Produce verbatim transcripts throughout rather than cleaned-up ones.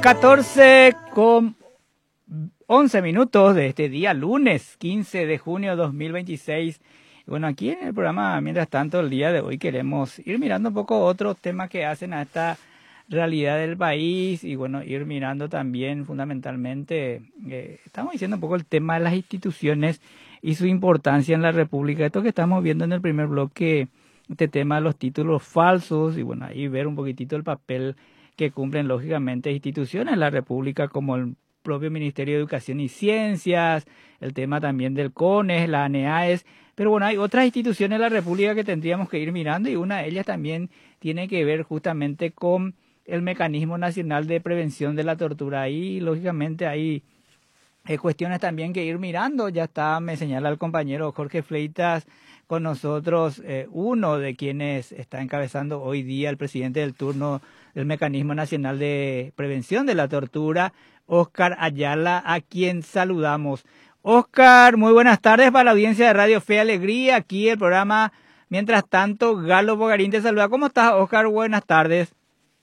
catorce con once minutos de este día, lunes quince de junio de dos mil veintiséis. Bueno, aquí en el programa, mientras tanto, el día de hoy queremos ir mirando un poco otros temas que hacen a esta realidad del país y bueno, ir mirando también fundamentalmente, eh, estamos diciendo un poco el tema de las instituciones y su importancia en la República. Esto que estamos viendo en el primer bloque, este tema de los títulos falsos y bueno, ahí ver un poquitito el papel que cumplen lógicamente instituciones de la República como el propio Ministerio de Educación y Ciencias, el tema también del CONES, la ANEAES, pero bueno, hay otras instituciones de la República que tendríamos que ir mirando y una de ellas también tiene que ver justamente con el Mecanismo Nacional de Prevención de la Tortura. Ahí lógicamente hay eh, cuestiones también que ir mirando. Ya está, me señala el compañero Jorge Fleitas con nosotros, eh, uno de quienes está encabezando hoy día el presidente del turno del Mecanismo Nacional de Prevención de la Tortura, Óscar Ayala, a quien saludamos. Óscar, muy buenas tardes para la audiencia de Radio Fe y Alegría, aquí el programa Mientras Tanto, Galo Bogarín te saluda. ¿Cómo estás, Óscar? Buenas tardes.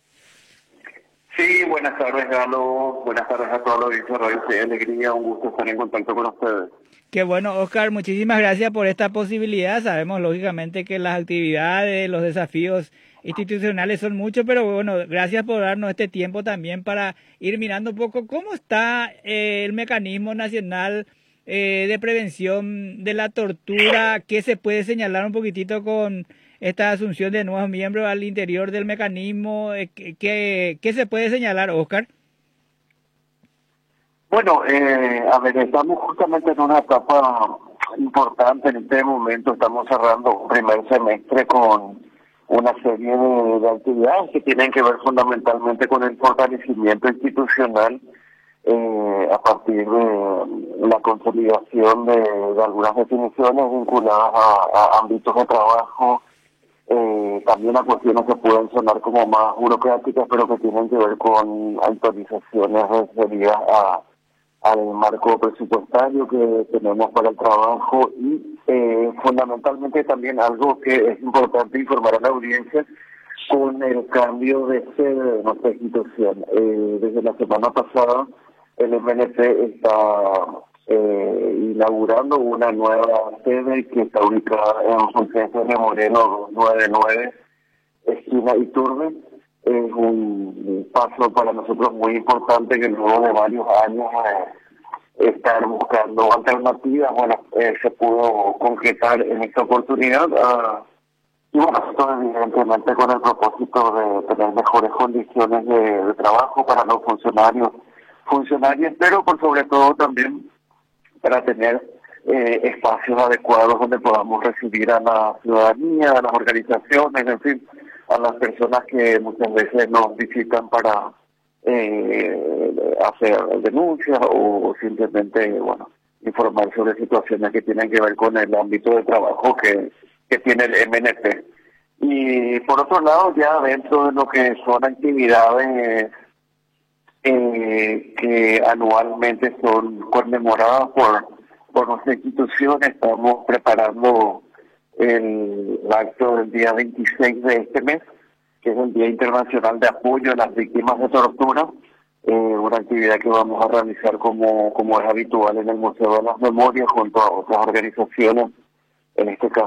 Sí, buenas tardes, Galo. Buenas tardes a toda la audiencia de Radio Fe y Alegría. Un gusto estar en contacto con ustedes. Qué bueno, Óscar, muchísimas gracias por esta posibilidad. Sabemos, lógicamente, que las actividades, los desafíos institucionales son muchos, pero bueno, gracias por darnos este tiempo también para ir mirando un poco cómo está eh, el Mecanismo Nacional eh, de Prevención de la Tortura, qué se puede señalar un poquitito con esta asunción de nuevos miembros al interior del mecanismo, eh, ¿qué, qué se puede señalar, Óscar? Bueno, eh, a ver, estamos justamente en una etapa importante en este momento. Estamos cerrando un primer semestre con una serie de, de actividades que tienen que ver fundamentalmente con el fortalecimiento institucional eh, a partir de la consolidación de, de algunas definiciones vinculadas a, a ámbitos de trabajo, eh, también a cuestiones que pueden sonar como más burocráticas, pero que tienen que ver con actualizaciones referidas a al marco presupuestario que tenemos para el trabajo y eh, fundamentalmente también algo que es importante informar a la audiencia con el cambio de sede de nuestra institución. Eh, desde la semana pasada el M N P está eh, inaugurando una nueva sede que está ubicada en Fulgencio de Moreno doscientos noventa y nueve, esquina Iturbe. Es un paso para nosotros muy importante que luego de varios años eh, estar buscando alternativas, bueno, eh, se pudo concretar en esta oportunidad. Uh, y bueno, esto evidentemente con el propósito de tener mejores condiciones de, de trabajo para los funcionarios, funcionarios, pero por sobre todo también para tener eh, espacios adecuados donde podamos recibir a la ciudadanía, a las organizaciones, en fin, a las personas que muchas veces nos visitan para eh, hacer denuncias o simplemente, bueno, informar sobre situaciones que tienen que ver con el ámbito de trabajo que, que tiene el M N P. Y por otro lado, ya dentro de lo que son actividades eh, que anualmente son conmemoradas por, por nuestra institución, estamos preparando el acto del día veintiséis de este mes, que es el Día Internacional de Apoyo a las Víctimas de Tortura, eh, una actividad que vamos a realizar como, como es habitual en el Museo de las Memorias junto a otras organizaciones, en este caso